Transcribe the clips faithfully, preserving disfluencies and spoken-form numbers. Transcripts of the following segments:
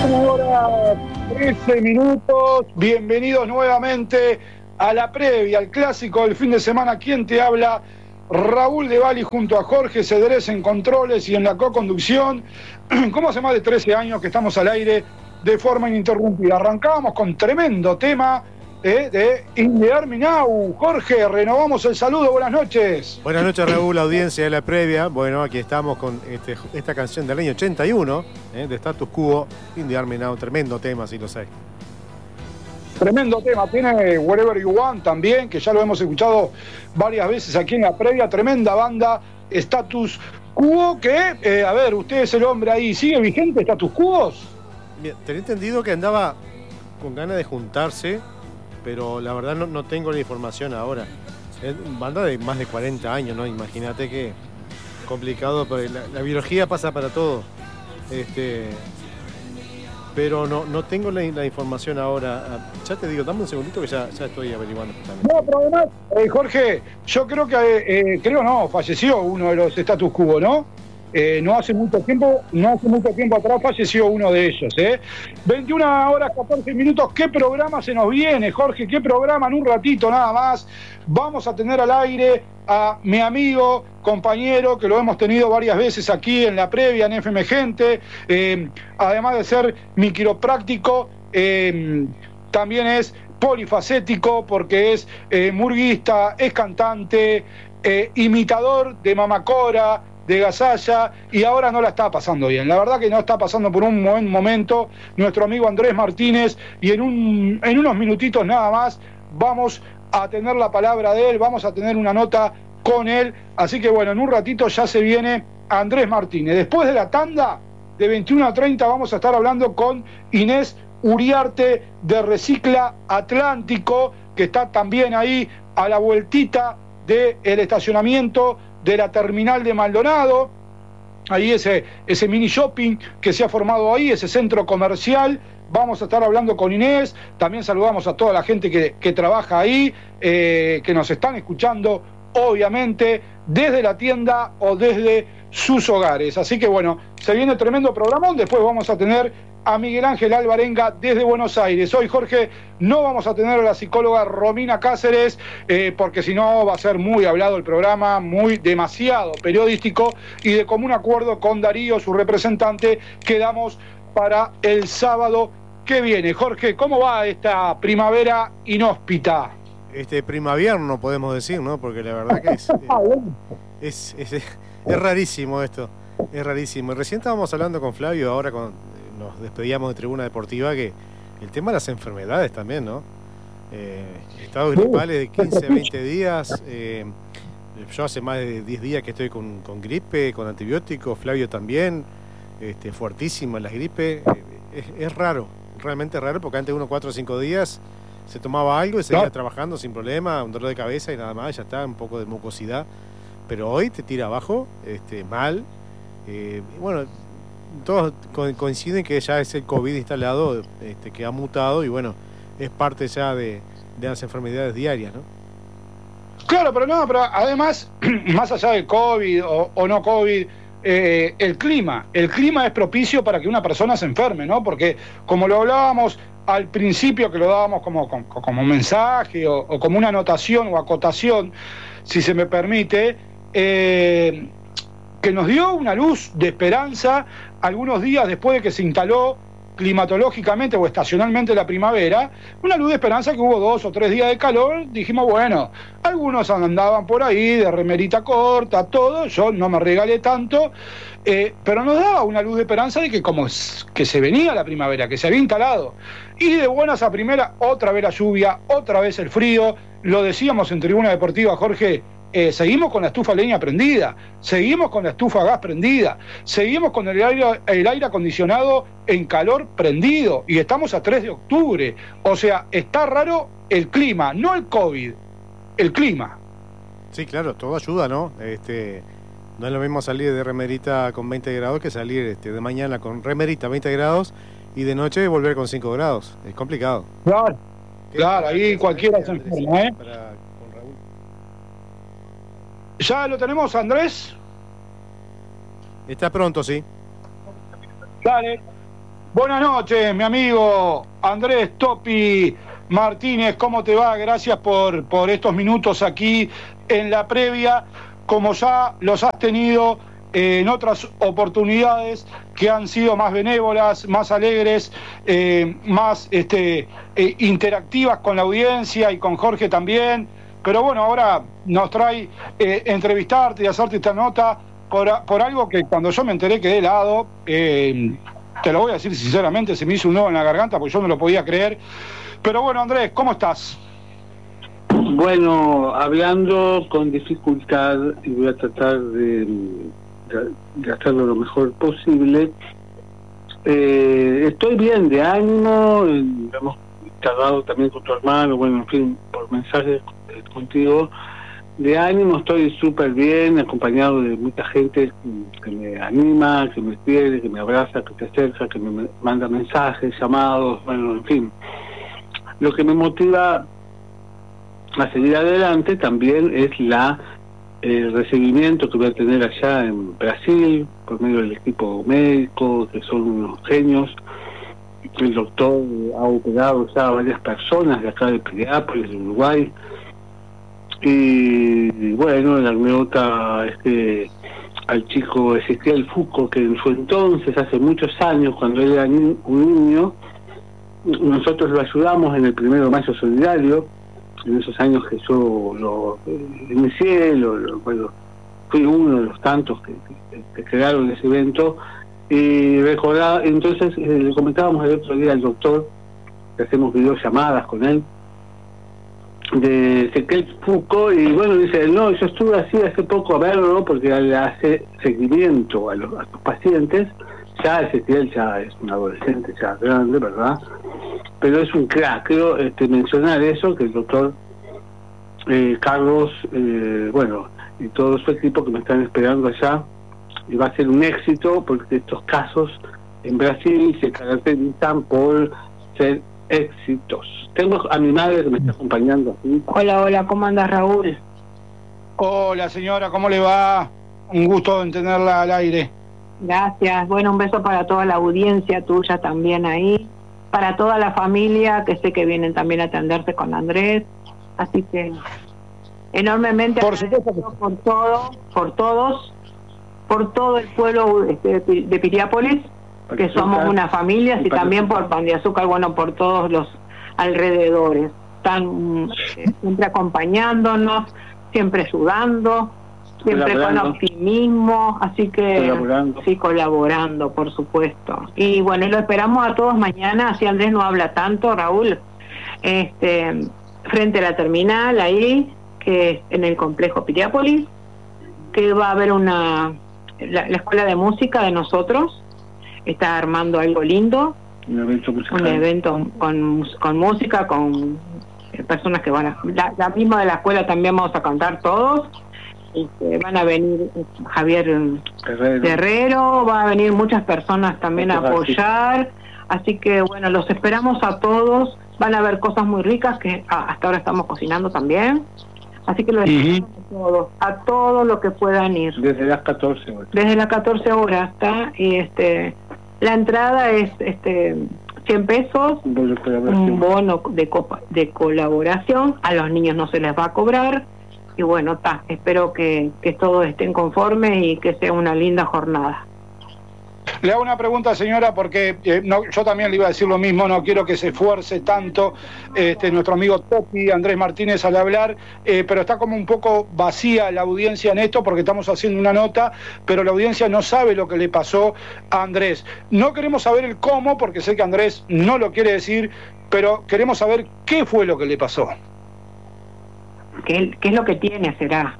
Ahora trece minutos, bienvenidos nuevamente a la previa, al clásico del fin de semana. ¿Quién te habla? Raúl de Bali junto a Jorge Cedrés en controles y en la co-conducción. Como hace más de trece años que estamos al aire de forma ininterrumpida. Arrancábamos con tremendo tema eh, de In the Army Now. Jorge, renovamos el saludo, buenas noches. Buenas noches, Raúl, audiencia de la previa. Bueno, aquí estamos con este, esta canción del año ochenta y uno, eh, de Status Quo, In the Army Now, tremendo tema, si lo sé. Tremendo tema, tiene Wherever You Want también, que ya lo hemos escuchado varias veces aquí en la previa. Tremenda banda, Status Quo, que, eh, a ver, usted es el hombre ahí, ¿sigue vigente Status Quo? Bien, tenía entendido que andaba con ganas de juntarse, pero la verdad no, no tengo la información ahora. Es banda de más de cuarenta años, ¿no? Imagínate que complicado, pero la, la biología pasa para todo. Este... Pero no, no tengo la, la información ahora. Ya te digo, dame un segundito que ya, ya estoy averiguando. También. No, pero además, eh, Jorge, yo creo que, eh, creo no, falleció uno de los Status Quo, ¿no? Eh, no hace mucho tiempo, no hace mucho tiempo atrás falleció uno de ellos, ¿eh? veintiuna horas catorce minutos, ¿qué programa se nos viene, Jorge? ¿Qué programa? En un ratito nada más vamos a tener al aire a mi amigo, compañero, que lo hemos tenido varias veces aquí en la previa, en F M Gente, eh, además de ser mi quiropráctico, eh, también es polifacético porque es eh, murguista, es cantante, eh, imitador de Mamacora, de Gasalla, y ahora no la está pasando bien. La verdad que no está pasando por un buen momento nuestro amigo Andrés Martínez, y en, un, en unos minutitos nada más vamos a tener la palabra de él, vamos a tener una nota con él, así que bueno, en un ratito ya se viene Andrés Martínez. Después de la tanda, de veintiuno a treinta, vamos a estar hablando con Inés Uriarte de Recicla Atlántico, que está también ahí a la vueltita del estacionamiento de la terminal de Maldonado, ahí ese, ese mini shopping que se ha formado ahí, ese centro comercial. Vamos a estar hablando con Inés, también saludamos a toda la gente que, que trabaja ahí, eh, que nos están escuchando, obviamente, desde la tienda o desde sus hogares. Así que bueno, se viene tremendo programón. Después vamos a tener a Miguel Ángel Alvarenga desde Buenos Aires. Hoy, Jorge, no vamos a tener a la psicóloga Romina Cáceres, eh, porque si no va a ser muy hablado el programa, muy demasiado periodístico, y de común acuerdo con Darío, su representante, quedamos para el sábado que viene. Jorge, ¿cómo va esta primavera inhóspita? Este primavierno, podemos decir, ¿no? Porque la verdad que es, es, es, es, es rarísimo esto, es rarísimo. Recién estábamos hablando con Flavio, ahora con, nos despedíamos de Tribuna Deportiva, que el tema de las enfermedades también, ¿no? Eh, estados gripales de quince, veinte días, eh, yo hace más de diez días que estoy con, con gripe, con antibióticos, Flavio también, este, fuertísimo en las gripes. Es, es raro, realmente raro, porque antes unos cuatro o cinco días se tomaba algo y seguía ¿no? trabajando sin problema, un dolor de cabeza y nada más, ya está, un poco de mucosidad, pero hoy te tira abajo, este, mal. Eh, bueno, todos coinciden que ya es el COVID instalado, este, que ha mutado, y bueno, es parte ya de, de las enfermedades diarias, ¿no? Claro, pero no, pero además, más allá del COVID o, o no COVID, eh, el clima, el clima es propicio para que una persona se enferme, ¿no? Porque como lo hablábamos al principio, que lo dábamos como, como, como mensaje o, o como una anotación o acotación, si se me permite, eh, que nos dio una luz de esperanza algunos días después de que se instaló climatológicamente o estacionalmente la primavera, una luz de esperanza que hubo dos o tres días de calor. Dijimos, bueno, algunos andaban por ahí de remerita corta, todo, yo no me regalé tanto, eh, pero nos daba una luz de esperanza de que como que se venía la primavera, que se había instalado. Y de buenas a primera, otra vez la lluvia, otra vez el frío. Lo decíamos en Tribuna Deportiva, Jorge, Eh, seguimos con la estufa leña prendida, seguimos con la estufa gas prendida, seguimos con el aire, el aire acondicionado en calor prendido, y estamos a tres de octubre. O sea, está raro el clima, no el COVID, el clima. Sí, claro, todo ayuda, ¿no? Este, no es lo mismo salir de remerita con veinte grados que salir este, de mañana con remerita veinte grados y de noche volver con cinco grados. Es complicado. Claro, claro, ahí cualquiera se enferma, ¿eh? Para... ¿Ya lo tenemos, Andrés? Está pronto, sí. Dale. Buenas noches, mi amigo Andrés Topi Martínez, ¿cómo te va? Gracias por, por estos minutos aquí en la previa, como ya los has tenido eh, en otras oportunidades que han sido más benévolas, más alegres, eh, más este, eh, interactivas con la audiencia y con Jorge también. Pero bueno, ahora nos trae eh, entrevistarte y hacerte esta nota por, por algo que cuando yo me enteré quedé helado. Eh, te lo voy a decir sinceramente, se me hizo un nudo en la garganta porque yo no lo podía creer. Pero bueno, Andrés, ¿cómo estás? Bueno, hablando con dificultad, y voy a tratar de, de, de hacerlo lo mejor posible. Eh, estoy bien de ánimo, hemos charlado también con tu hermano, bueno, en fin, por mensajes contigo, de ánimo estoy súper bien, acompañado de mucha gente que me anima, que me quiere, que me abraza, que te acerca, que me manda mensajes, llamados, bueno, en fin. Lo que me motiva a seguir adelante también es la el recibimiento que voy a tener allá en Brasil, por medio del equipo médico, que son unos genios. El doctor ha operado ya a varias personas de acá de Piriápolis, de Uruguay. Y bueno, la anécdota es que al chico Ezequiel Foucault, que en su entonces, hace muchos años, cuando él era ni- un niño, nosotros lo ayudamos en el primero de mayo solidario, en esos años que yo lo inicié, lo, lo, bueno, fui uno de los tantos que, que, que crearon ese evento, y recordaba, entonces eh, le comentábamos el otro día al doctor, que hacemos videollamadas con él, de Ezequiel Foucault, y bueno, dice, no, yo estuve así hace poco a verlo, porque le hace seguimiento a los, a los pacientes. Ya Ezequiel ya es un adolescente, ya grande, ¿verdad? Pero es un crack. Quiero este, mencionar eso, que el doctor eh, Carlos, eh, bueno, y todo su equipo que me están esperando allá, y va a ser un éxito, porque estos casos en Brasil se caracterizan por ser éxitos. Tengo a mi madre que me está acompañando aquí. Hola, hola, ¿cómo andas, Raúl? Hola, señora, ¿cómo le va? Un gusto en tenerla al aire. Gracias. Bueno, un beso para toda la audiencia tuya también ahí, para toda la familia, que sé que vienen también a atenderse con Andrés. Así que enormemente Por agradecido supuesto que... por todo, por todos, por todo el pueblo este, de Piriápolis, que somos una familia, y también por Pan de Azúcar, bueno, por todos los alrededores. Están eh, siempre acompañándonos, siempre ayudando, siempre con optimismo, así que Colaborando. sí, colaborando, por supuesto. Y bueno, y lo esperamos a todos mañana, así Andrés no habla tanto, Raúl, este frente a la terminal, ahí, que es en el complejo Piriápolis, que va a haber una, la, la escuela de música de nosotros, está armando algo lindo, Un evento musical. un evento con, con música, con personas que van a... La, la misma de la escuela también vamos a cantar todos, y que van a venir Javier Herrero. Guerrero, va a venir muchas personas también a apoyar, así que bueno, los esperamos a todos, van a haber cosas muy ricas que ah, hasta ahora estamos cocinando también, así que los esperamos uh-huh. a todos, a todos los que puedan ir. Desde las catorce horas. Desde las catorce horas, ¿está? Y este... La entrada es este cien pesos, Un bono de colaboración. un bono de, copa, de colaboración, a los niños no se les va a cobrar, y bueno, está, espero que, que todos estén conformes y que sea una linda jornada. Le hago una pregunta, señora, porque eh, no, yo también le iba a decir lo mismo, no quiero que se esfuerce tanto este, nuestro amigo Topi, Andrés Martínez, al hablar, eh, pero está como un poco vacía la audiencia en esto porque estamos haciendo una nota, pero la audiencia no sabe lo que le pasó a Andrés. No queremos saber el cómo, porque sé que Andrés no lo quiere decir, pero queremos saber qué fue lo que le pasó. ¿Qué, qué es lo que tiene, será?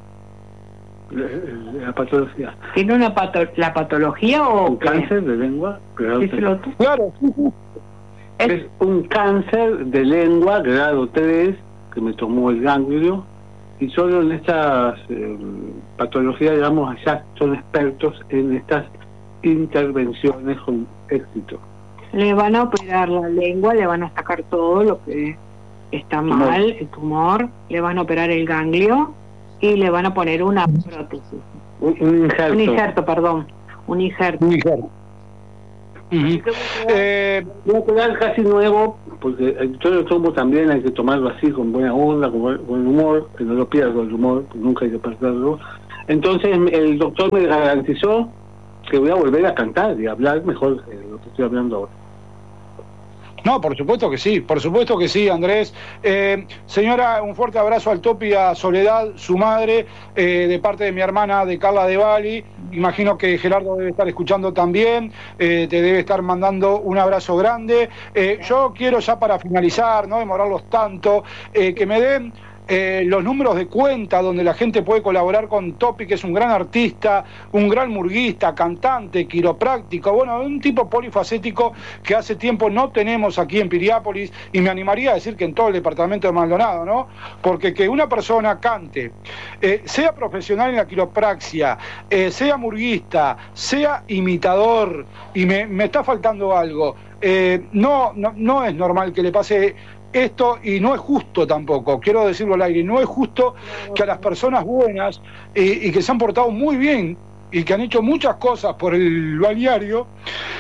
La, la patología. ¿Tiene una pato la patología o un cáncer de lengua? Grado Díselo tú. Claro, sí, sí. Es, es un cáncer de lengua grado tres que me tomó el ganglio, y solo en estas eh, patologías, digamos, allá son expertos en estas intervenciones con éxito. Le van a operar la lengua, le van a sacar todo lo que está Tumor. mal, el tumor, le van a operar el ganglio y le van a poner una prótesis. Un, un injerto. Un injerto, perdón. Un injerto. Un injerto. Uh-huh. Eh, voy a quedar casi nuevo, porque yo lo tomo también, hay que tomarlo así, con buena onda, con buen, buen humor, que no lo pierdo el humor, nunca hay que perderlo. Entonces el doctor me garantizó que voy a volver a cantar y a hablar mejor de lo que estoy hablando ahora. No, por supuesto que sí, por supuesto que sí, Andrés. Eh, señora, un fuerte abrazo al Topi, a Soledad, su madre, eh, de parte de mi hermana, de Carla de Bali. Imagino que Gerardo debe estar escuchando también, eh, te debe estar mandando un abrazo grande. Eh, yo quiero ya para finalizar, no demorarlos tanto, eh, que me den Eh, los números de cuenta donde la gente puede colaborar con Topi, que es un gran artista, un gran murguista, cantante, quiropráctico, bueno, un tipo polifacético que hace tiempo no tenemos aquí en Piriápolis, y me animaría a decir que en todo el departamento de Maldonado, ¿no? Porque que una persona cante, eh, sea profesional en la quiropraxia, eh, sea murguista, sea imitador, y me, me está faltando algo, eh, no, no, no es normal que le pase esto, y no es justo tampoco, quiero decirlo al aire, no es justo que a las personas buenas eh, y que se han portado muy bien y que han hecho muchas cosas por el balneario,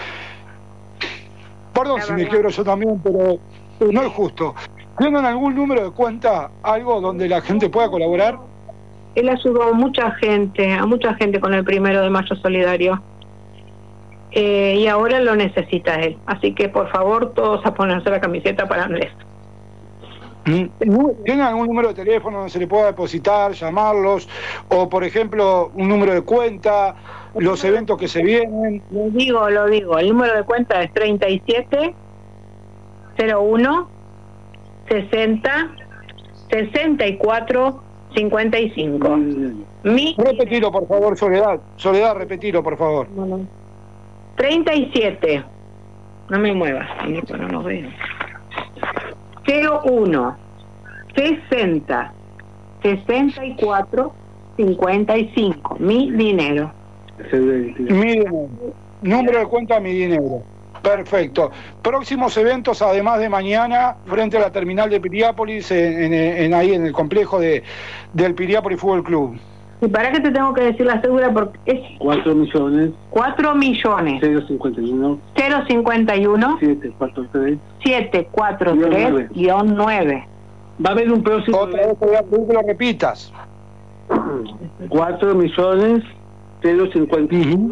perdón si me quiebro yo también, pero no es justo. ¿Tienen algún número de cuenta, algo donde la gente pueda colaborar? Él ayudó a mucha gente, a mucha gente con el primero de mayo solidario. Eh, y ahora lo necesita él. Así que por favor todos a ponerse la camiseta para Andrés. ¿Tienen algún número de teléfono donde se le pueda depositar, llamarlos? O por ejemplo, un número de cuenta, los eventos que se vienen. Lo digo, lo digo. El número de cuenta es treinta y siete cero uno sesenta sesenta y cuatro cincuenta y cinco. Mi... Repetilo, por favor, Soledad. Soledad, repetilo, por favor. treinta y siete. No me muevas, no nos veo. cero uno sesenta sesenta y cuatro cincuenta y cinco. Mi dinero. Mi dinero. Número de cuenta, mi dinero. Perfecto. Próximos eventos, además de mañana, frente a la terminal de Piriápolis, en, en, en ahí en el complejo de del Piriápolis Fútbol Club. ¿Y para qué te tengo que decir la cédula? Porque es cuatro millones. cuatro millones. cero cincuenta y uno. cero cincuenta y uno. siete cuatro tres. siete cuatro tres guión nueve. Va a haber un próximo. Otra vez te voy a pedir que lo repitas. cuatro millones. cero cincuenta y uno.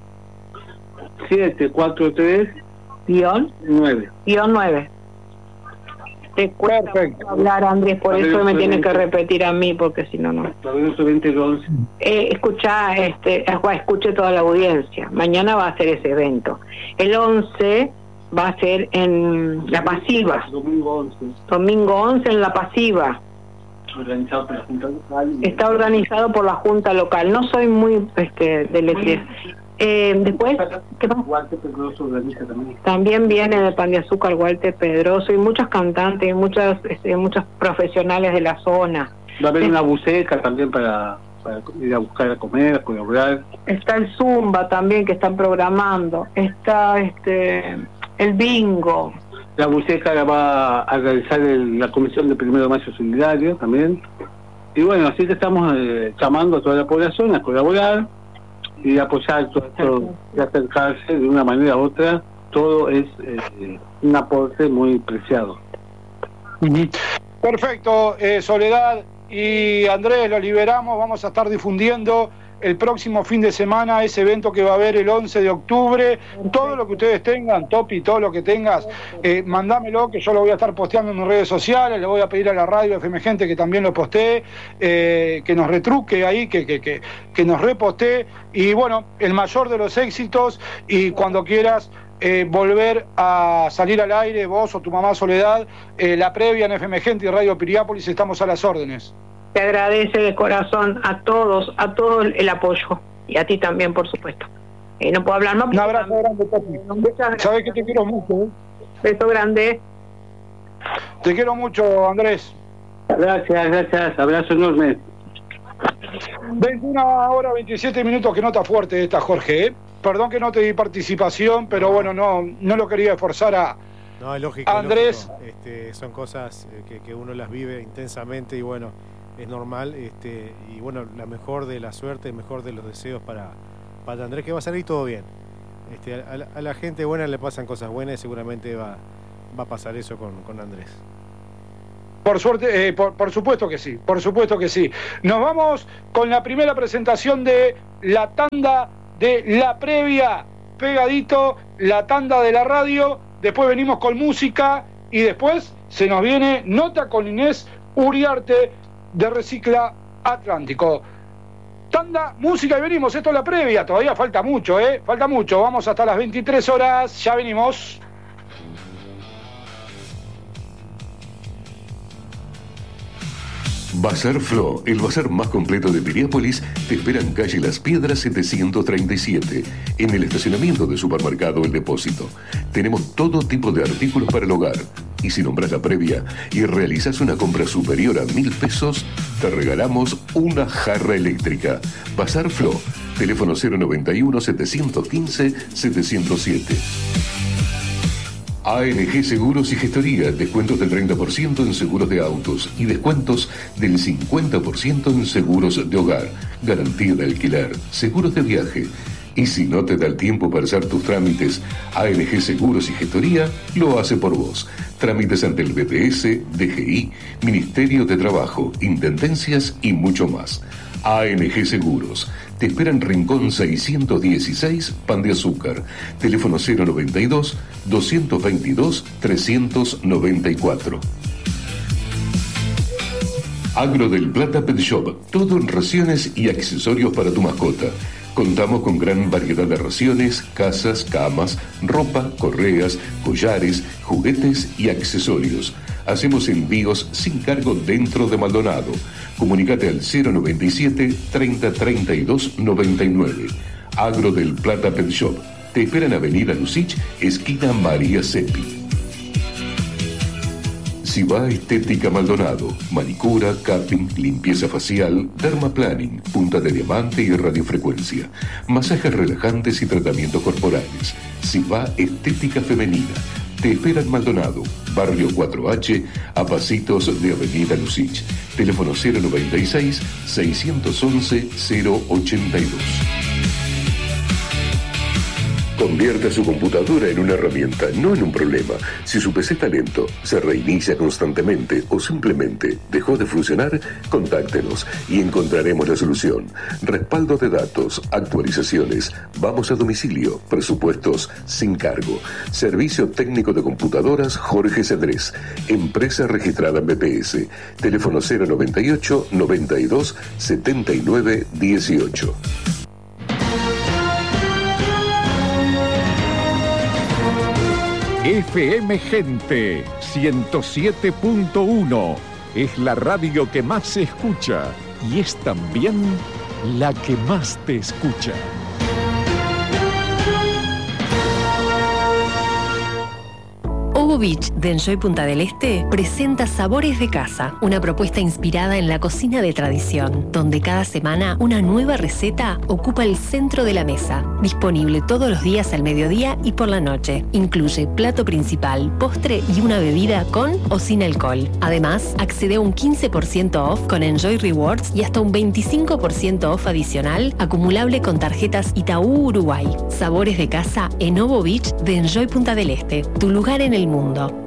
siete cuatro tres guión nueve. Guión nueve. Te cuesta Perfecto. hablar, Andrés, por A ver, eso me tienes que veinte. repetir a mí, porque si no, no. Va a haber otro veinte el once. Eh, escucha, este, escuche toda la audiencia. Mañana va a ser ese evento. El once va a ser en La Pasiva. Domingo once. Domingo once en La Pasiva. Organizado por la Junta Local. Está organizado por la Junta Local. No soy muy este, de letras. Eh, después, ¿qué más? Walter Pedroso organiza también. También viene de Pan de Azúcar Walter Pedroso y muchas cantantes, muchas este, muchos profesionales de la zona. Va a haber Sí. una buceca también para, para ir a buscar a comer, a colaborar. Está el Zumba también que están programando. Está este el bingo. La buceca la va a realizar el- la Comisión de Primero de Mayo Solidario también. Y bueno, así que estamos eh, llamando a toda la población a colaborar y apoyar todo esto, y acercarse de una manera u otra. Todo es eh, un aporte muy preciado. Perfecto, eh, Soledad y Andrés, lo liberamos. Vamos a estar difundiendo el próximo fin de semana ese evento que va a haber el once de octubre. Todo lo que ustedes tengan, Topi, todo lo que tengas, eh, mandámelo, que yo lo voy a estar posteando en mis redes sociales. Le voy a pedir a la radio F M Gente que también lo postee, eh, que nos retruque ahí, que, que, que, que nos repostee. Y bueno, el mayor de los éxitos, y cuando quieras eh, volver a salir al aire, vos o tu mamá Soledad, eh, la previa en F M Gente y Radio Piriápolis, estamos a las órdenes. Te agradece de corazón a todos, a todo el apoyo. Y a ti también, por supuesto. Eh, no puedo hablar más. Un abrazo grande, Topi. Muchas gracias. Sabés que te quiero mucho, ¿eh? Beso grande. Te quiero mucho, Andrés. Gracias, gracias. Abrazo enorme. veintiuna horas veintisiete minutos, que nota fuerte esta, Jorge, ¿eh? Perdón que no te di participación, pero bueno, no, no lo quería esforzar a... No, es lógico. Andrés. Lógico. Este, son cosas eh, que, que uno las vive intensamente y bueno, es normal. Este, y bueno, la mejor de la suerte, el mejor de los deseos para, para Andrés, que va a salir todo bien. este, a, la, a la gente buena le pasan cosas buenas y seguramente va, va a pasar eso con, con Andrés. Por suerte, eh, por, por supuesto que sí, por supuesto que sí. Nos vamos con la primera presentación de la tanda de la previa, pegadito, la tanda de la radio, después venimos con música y después se nos viene nota con Inés Uriarte de Recicla Atlántico. Tanda, música y venimos, esto es la previa, todavía falta mucho, ¿eh? Falta mucho, vamos hasta las veintitrés horas, ya venimos. Bazar Flo, el bazar más completo de Piriápolis, te espera en calle Las Piedras setecientos treinta y siete, en el estacionamiento del supermercado El Depósito. Tenemos todo tipo de artículos para el hogar. Y si nombras la previa y realizas una compra superior a mil pesos, te regalamos una jarra eléctrica. Bazar Flo, teléfono cero noventa y uno, setecientos quince, setecientos siete. A N G Seguros y Gestoría, descuentos del treinta por ciento en seguros de autos y descuentos del cincuenta por ciento en seguros de hogar, garantía de alquiler, seguros de viaje. Y si no te da el tiempo para hacer tus trámites, A N G Seguros y Gestoría lo hace por vos. Trámites ante el B P S, D G I, Ministerio de Trabajo, Intendencias y mucho más. A N G Seguros. Te espera en Rincón seiscientos dieciséis, Pan de Azúcar. Teléfono cero noventa y dos, doscientos veintidós, trescientos noventa y cuatro. Agro del Plata Pet Shop. Todo en raciones y accesorios para tu mascota. Contamos con gran variedad de raciones, casas, camas, ropa, correas, collares, juguetes y accesorios. Hacemos envíos sin cargo dentro de Maldonado. Comunicate al cero noventa y siete, treinta, treinta y dos, noventa y nueve. Agro del Plata Pet Shop. Te espera en Avenida Lucich, esquina María Seppi. Siva Estética Maldonado, manicura, capping, limpieza facial, dermaplaning, punta de diamante y radiofrecuencia, masajes relajantes y tratamientos corporales. Siva Estética Femenina. Te espera en Maldonado, barrio cuatro H, a pasitos de Avenida Lucich. Teléfono cero noventa y seis, seiscientos once, cero ochenta y dos. Convierta su computadora en una herramienta, no en un problema. Si su P C está lento, se reinicia constantemente o simplemente dejó de funcionar, contáctenos y encontraremos la solución. Respaldo de datos, actualizaciones, vamos a domicilio, presupuestos sin cargo. Servicio técnico de computadoras Jorge Cedrés, empresa registrada en B P S. Teléfono cero noventa y ocho, noventa y dos, setenta y nueve, dieciocho. F M Gente ciento siete punto uno es la radio que más se escucha y es también la que más te escucha. Obo Beach de Enjoy Punta del Este presenta Sabores de Casa, una propuesta inspirada en la cocina de tradición, donde cada semana una nueva receta ocupa el centro de la mesa. Disponible todos los días al mediodía y por la noche. Incluye plato principal, postre y una bebida con o sin alcohol. Además, accede a un quince por ciento off con Enjoy Rewards y hasta un veinticinco por ciento off adicional acumulable con tarjetas Itaú Uruguay. Sabores de Casa en Obo Beach de Enjoy Punta del Este, tu lugar en el mundo.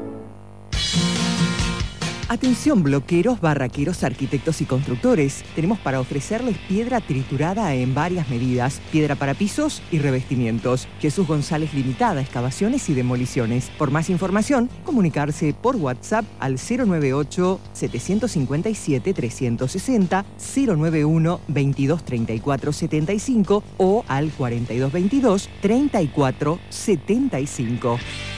Atención bloqueros, barraqueros, arquitectos y constructores. Tenemos para ofrecerles piedra triturada en varias medidas, piedra para pisos y revestimientos. Jesús González Limitada, excavaciones y demoliciones. Por más información, comunicarse por WhatsApp al cero noventa y ocho, setecientos cincuenta y siete, trescientos sesenta, cero noventa y uno, veintidós treinta y cuatro setenta y cinco o al cuarenta y dos veintidós, treinta y cuatro setenta y cinco.